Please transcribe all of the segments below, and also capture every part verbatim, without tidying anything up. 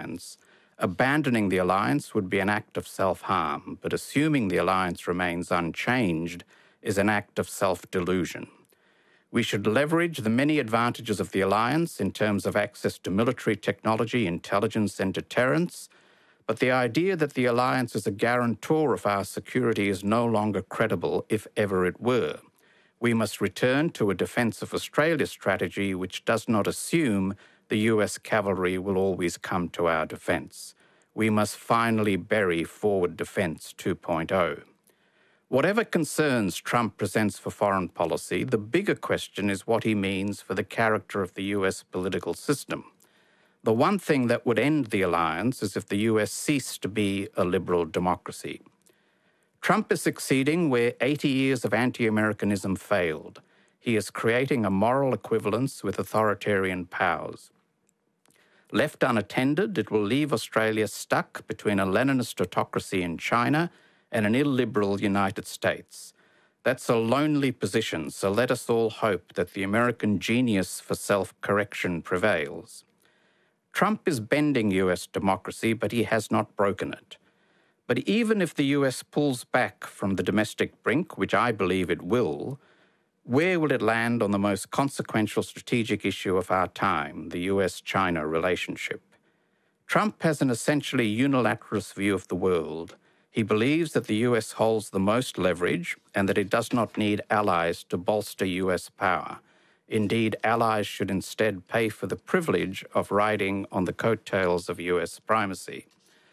alliance. Abandoning the alliance would be an act of self-harm, but assuming the alliance remains unchanged is an act of self-delusion. We should leverage the many advantages of the alliance in terms of access to military technology, intelligence, and deterrence, but the idea that the alliance is a guarantor of our security is no longer credible, if ever it were. We must return to a Defence of Australia strategy which does not assume the U S cavalry will always come to our defence. We must finally bury Forward Defence two point oh. Whatever concerns Trump presents for foreign policy, the bigger question is what he means for the character of the U S political system. The one thing that would end the alliance is if the U S ceased to be a liberal democracy. Trump is succeeding where eighty years of anti-Americanism failed. He is creating a moral equivalence with authoritarian powers. Left unattended, it will leave Australia stuck between a Leninist autocracy in China and an illiberal United States. That's a lonely position, so let us all hope that the American genius for self-correction prevails. Trump is bending U S democracy, but he has not broken it. But even if the U S pulls back from the domestic brink, which I believe it will, where will it land on the most consequential strategic issue of our time, the U S China relationship? Trump has an essentially unilateralist view of the world. He believes that the U S holds the most leverage and that it does not need allies to bolster U S power. Indeed, allies should instead pay for the privilege of riding on the coattails of U S primacy.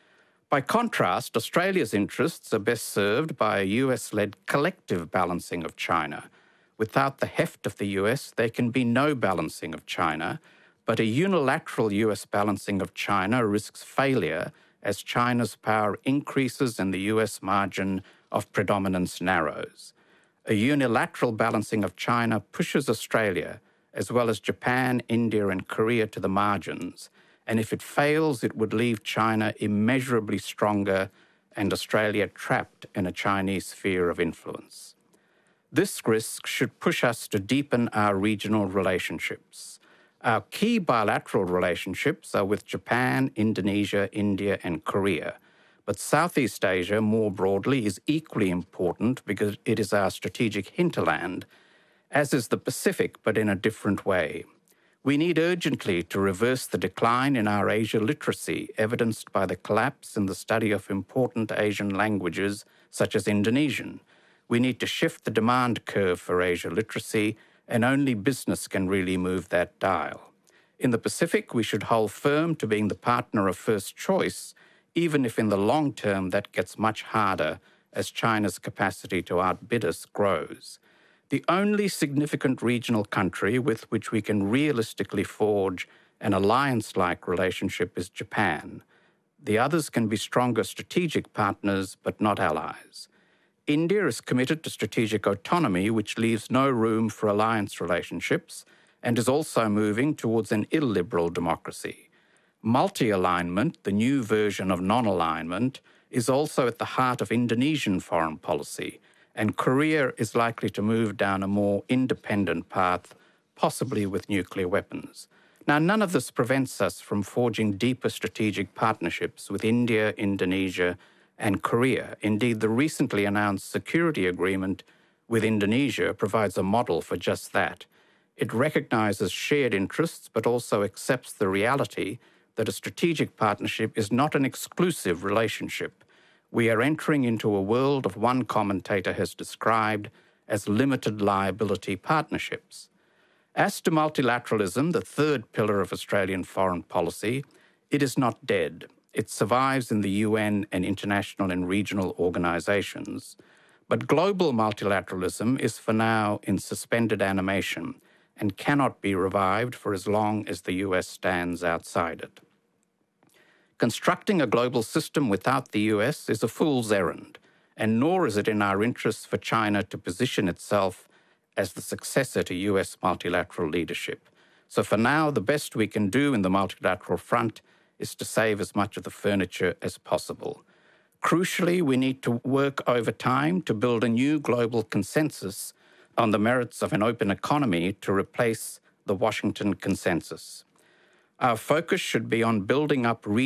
By contrast, Australia's interests are best served by a U S-led collective balancing of China. Without the heft of the U S, there can be no balancing of China, but a unilateral U S balancing of China risks failure as China's power increases and the U S margin of predominance narrows. A unilateral balancing of China pushes Australia, as well as Japan, India, and Korea, to the margins, and if it fails, it would leave China immeasurably stronger and Australia trapped in a Chinese sphere of influence. This risk should push us to deepen our regional relationships. Our key bilateral relationships are with Japan, Indonesia, India, and Korea. But Southeast Asia, more broadly, is equally important because it is our strategic hinterland, as is the Pacific, but in a different way. We need urgently to reverse the decline in our Asia literacy, evidenced by the collapse in the study of important Asian languages, such as Indonesian. We need to shift the demand curve for Asia literacy, and only business can really move that dial. In the Pacific, we should hold firm to being the partner of first choice, even if in the long term that gets much harder as China's capacity to outbid us grows. The only significant regional country with which we can realistically forge an alliance-like relationship is Japan. The others can be stronger strategic partners, but not allies. India is committed to strategic autonomy, which leaves no room for alliance relationships, and is also moving towards an illiberal democracy. Multi-alignment, the new version of non-alignment, is also at the heart of Indonesian foreign policy, and Korea is likely to move down a more independent path, possibly with nuclear weapons. Now, none of this prevents us from forging deeper strategic partnerships with India, Indonesia, and Korea. Indeed, the recently announced security agreement with Indonesia provides a model for just that. It recognizes shared interests, but also accepts the reality that a strategic partnership is not an exclusive relationship. We are entering into a world of one commentator has described as limited liability partnerships. As to multilateralism, the third pillar of Australian foreign policy, it is not dead. It survives in the U N and international and regional organizations. But global multilateralism is for now in suspended animation and cannot be revived for as long as the U S stands outside it. Constructing a global system without the U S is a fool's errand, and nor is it in our interests for China to position itself as the successor to U S multilateral leadership. So for now, the best we can do in the multilateral front is to save as much of the furniture as possible. Crucially, we need to work over time to build a new global consensus on the merits of an open economy to replace the Washington consensus. Our focus should be on building up